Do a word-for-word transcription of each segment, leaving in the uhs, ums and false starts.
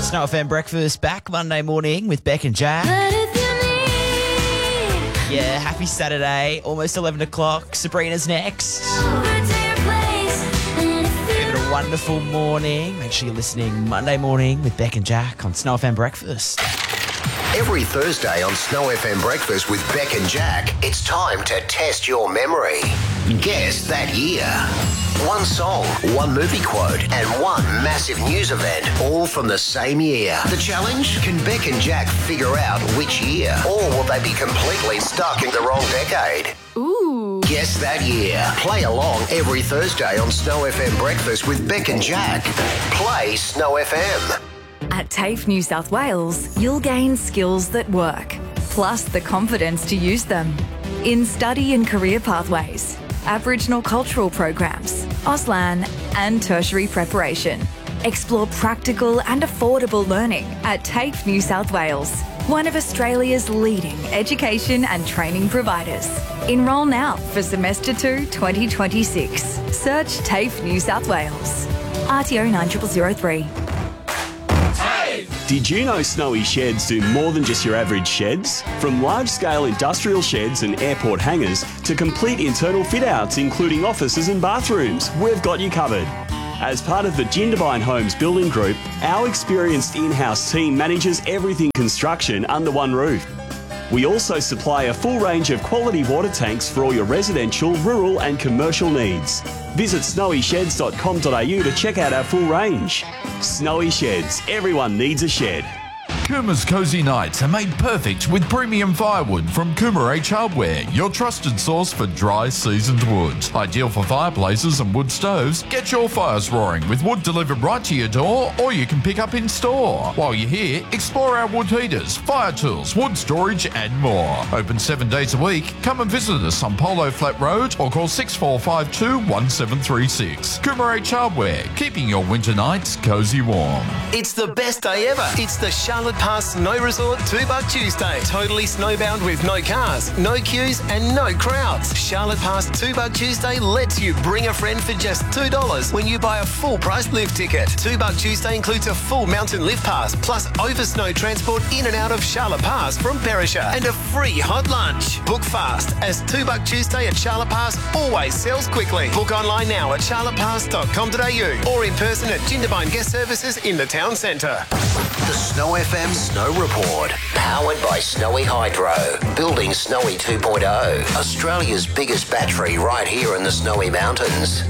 Snow F M breakfast back Monday morning with Beck and Jack. Yeah, happy Saturday. Almost eleven o'clock. Sabrina's next. Give it a wonderful morning. Make sure you're listening Monday morning with Beck and Jack on Snow F M breakfast. Every Thursday on Snow F M Breakfast with Beck and Jack, it's time to test your memory. Guess that year. One song, one movie quote, and one massive news event, all from the same year. The challenge? Can Beck and Jack figure out which year? Or will they be completely stuck in the wrong decade? Ooh. Guess that year. Play along every Thursday on Snow F M Breakfast with Beck and Jack. Play Snow F M. At TAFE New South Wales, you'll gain skills that work, plus the confidence to use them. In study and career pathways, Aboriginal cultural programs, Auslan and tertiary preparation. Explore practical and affordable learning at TAFE New South Wales, one of Australia's leading education and training providers. Enrol now for Semester two twenty twenty-six. Search TAFE New South Wales. R T O nine zero zero zero three. Did you know Snowy Sheds do more than just your average sheds? From large-scale industrial sheds and airport hangars to complete internal fit-outs including offices and bathrooms, we've got you covered. As part of the Jindabyne Homes Building Group, our experienced in-house team manages everything construction under one roof. We also supply a full range of quality water tanks for all your residential, rural and commercial needs. Visit snowy sheds dot com dot a u to check out our full range. Snowy Sheds, everyone needs a shed. Coomer's Cozy Nights are made perfect with premium firewood from Coomer H Hardware, your trusted source for dry, seasoned wood. Ideal for fireplaces and wood stoves, get your fires roaring with wood delivered right to your door, or you can pick up in store. While you're here, explore our wood heaters, fire tools, wood storage and more. Open seven days a week. Come and visit us on Polo Flat Road or call six four five two, one seven three six. Coomer H Hardware, keeping your winter nights cozy warm. It's the best day ever. It's the Charlotte Pass Snow Resort two buck Tuesday. Totally snowbound with no cars, no queues and no crowds. Charlotte Pass two buck Tuesday lets you bring a friend for just two dollars when you buy a full price lift ticket. two buck Tuesday includes a full mountain lift pass plus over snow transport in and out of Charlotte Pass from Perisher and a free hot lunch. Book fast as two buck Tuesday at Charlotte Pass always sells quickly. Book online now at charlotte pass dot com dot a u or in person at Jindabyne Guest Services in the town centre. The Snow F M Snow Report, powered by Snowy Hydro, building Snowy two point oh, Australia's biggest battery right here in the Snowy Mountains.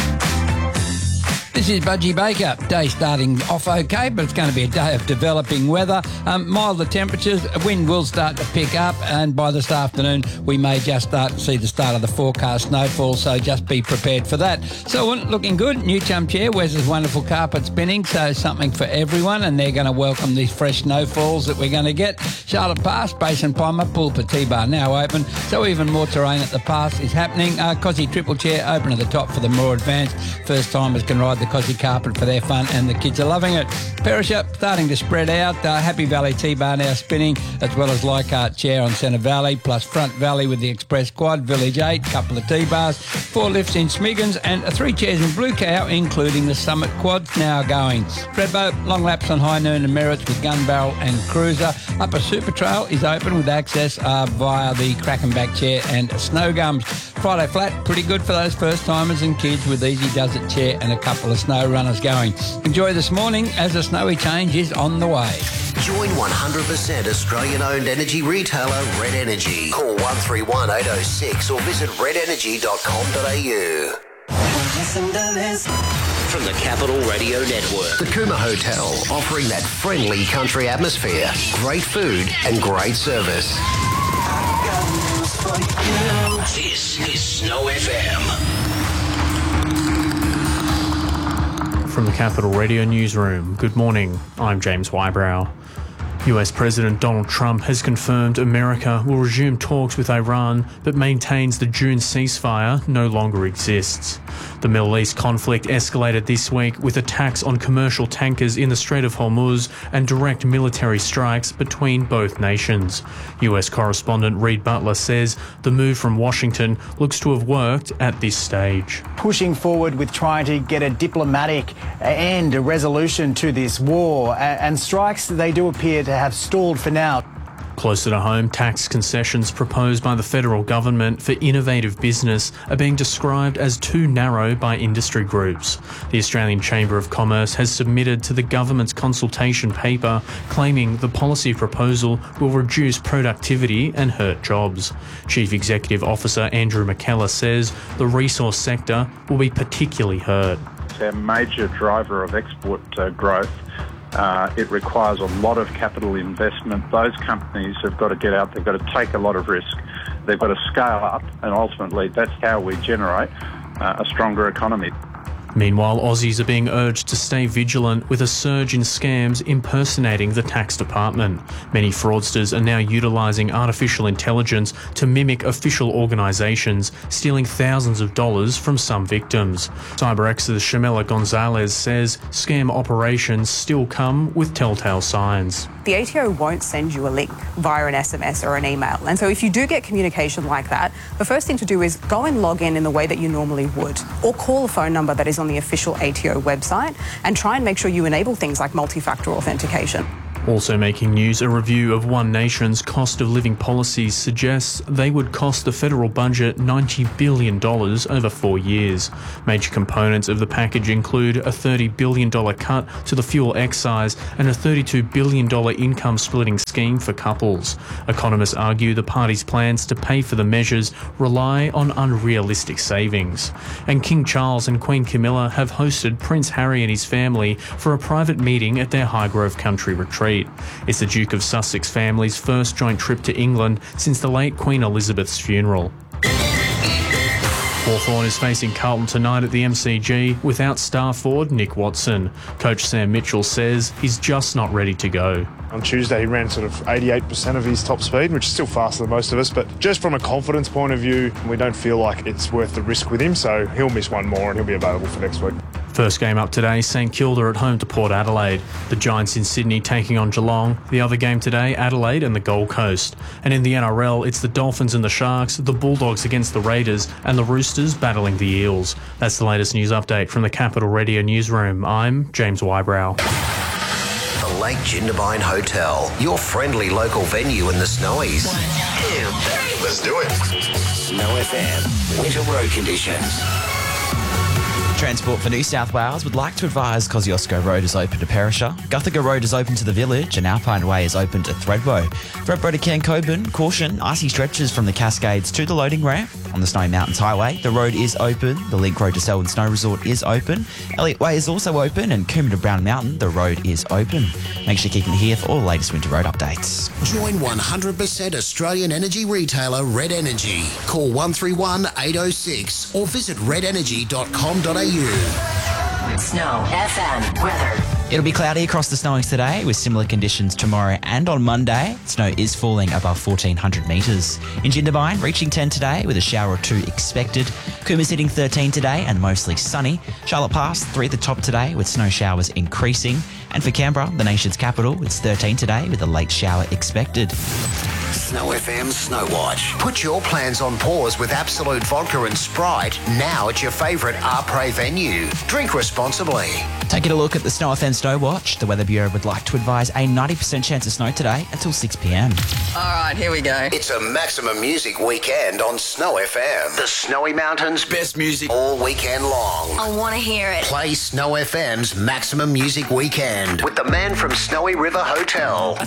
This is Budgie Baker. Day starting off okay, but it's going to be a day of developing weather. Um, milder temperatures, wind will start to pick up, and by this afternoon we may just start to see the start of the forecast snowfall, so just be prepared for that. So looking good. New Chum Chair, Wes's wonderful carpet spinning, so something for everyone, and they're going to welcome these fresh snowfalls that we're going to get. Charlotte Pass, Basin Palmer, Pulpa T-Bar now open, so even more terrain at the pass is happening. Uh, Cosy Triple Chair open at the top for the more advanced. First timers can ride the Cosy carpet for their fun, and the kids are loving it. Perisher starting to spread out. Uh, Happy Valley T-Bar now spinning, as well as Leichhardt Chair on Centre Valley, plus Front Valley with the Express Quad, Village eight, couple of T-Bars, four lifts in Smiggins, and three chairs in Blue Cow, including the Summit Quads now going. Threadboat, long laps on High Noon and Merritts with Gun Barrel and Cruiser. Upper Super Trail is open with access uh, via the Crackenback Chair and Snow Gums. Friday Flat, pretty good for those first timers and kids with Easy Does It Chair and a couple of snow runners going. Enjoy this morning as a snowy change is on the way. Join one hundred percent Australian-owned energy retailer Red Energy. Call one three one, eight oh six or visit red energy dot com dot a u. From the Capital Radio Network, the Cooma Hotel, offering that friendly country atmosphere, great food and great service. This is Snow F M. From the Capital Radio Newsroom, good morning. I'm James Wybrow. U S President Donald Trump has confirmed America will resume talks with Iran, but maintains the June ceasefire no longer exists. The Middle East conflict escalated this week with attacks on commercial tankers in the Strait of Hormuz and direct military strikes between both nations. U S correspondent Reed Butler says the move from Washington looks to have worked at this stage. Pushing forward with trying to get a diplomatic end, a resolution to this war, and strikes they do appear to have stalled for now. Closer to home, tax concessions proposed by the federal government for innovative business are being described as too narrow by industry groups. The Australian Chamber of Commerce has submitted to the government's consultation paper claiming the policy proposal will reduce productivity and hurt jobs. Chief Executive Officer Andrew McKellar says the resource sector will be particularly hurt. It's our major driver of export uh, growth. Uh, it requires a lot of capital investment. Those companies have got to get out, they've got to take a lot of risk, they've got to scale up, and ultimately that's how we generate uh, a stronger economy. Meanwhile, Aussies are being urged to stay vigilant with a surge in scams impersonating the tax department. Many fraudsters are now utilising artificial intelligence to mimic official organisations, stealing thousands of dollars from some victims. CyberX's Shamela Gonzalez says scam operations still come with telltale signs. The A T O won't send you a link via an S M S or an email. And so if you do get communication like that, the first thing to do is go and log in in the way that you normally would, or call a phone number that is on the official A T O website and try and make sure you enable things like multi-factor authentication. Also making news, a review of One Nation's cost of living policies suggests they would cost the federal budget ninety billion dollars over four years. Major components of the package include a thirty billion dollars cut to the fuel excise and a thirty-two billion dollars income splitting scheme for couples. Economists argue the party's plans to pay for the measures rely on unrealistic savings. And King Charles and Queen Camilla have hosted Prince Harry and his family for a private meeting at their Highgrove Country retreat. It's the Duke of Sussex family's first joint trip to England since the late Queen Elizabeth's funeral. Hawthorn is facing Carlton tonight at the M C G without star forward Nick Watson. Coach Sam Mitchell says he's just not ready to go. On Tuesday he ran sort of eighty-eight percent of his top speed, which is still faster than most of us, but just from a confidence point of view, we don't feel like it's worth the risk with him, so he'll miss one more and he'll be available for next week. First game up today, St Kilda at home to Port Adelaide. The Giants in Sydney taking on Geelong. The other game today, Adelaide and the Gold Coast. And in the N R L, it's the Dolphins and the Sharks, the Bulldogs against the Raiders, and the Roosters battling the Eels. That's the latest news update from the Capital Radio Newsroom. I'm James Wybrow. The Lake Jindabyne Hotel, your friendly local venue in the Snowies. One, two, three. Let's do it. Snow F M, winter road conditions. Transport for New South Wales would like to advise Kosciuszko Road is open to Perisher, Guthaga Road is open to the Village, and Alpine Way is open to Thredbo. Thredbo to Cairn Coburn, caution, icy stretches from the Cascades to the loading ramp. On the Snowy Mountains Highway, the road is open, the Link Road to Selwyn Snow Resort is open, Elliott Way is also open, and Coombe to Brown Mountain, the road is open. Make sure you keep it here for all the latest winter road updates. Join one hundred percent Australian energy retailer Red Energy. Call one three one, eight oh six or visit red energy dot com dot a u. Snow F M weather. It'll be cloudy across the Snowies today with similar conditions tomorrow and on Monday. Snow is falling above fourteen hundred metres. In Jindabyne, reaching ten today with a shower or two expected. Coombs hitting thirteen today and mostly sunny. Charlotte Pass, three at the top today with snow showers increasing. And for Canberra, the nation's capital, it's thirteen today with a late shower expected. Snow F M Snow Watch. Put your plans on pause with Absolute Vodka and Sprite now at your favourite Arpre venue. Drink responsibly. Taking a look at the Snow F M Snow Watch, the Weather Bureau would like to advise a ninety percent chance of snow today until six p m. All right, here we go. It's a maximum music weekend on Snow F M. The Snowy Mountains, best music all weekend long. I want to hear it. Play Snow F M's maximum music weekend with the man from Snowy River Hotel.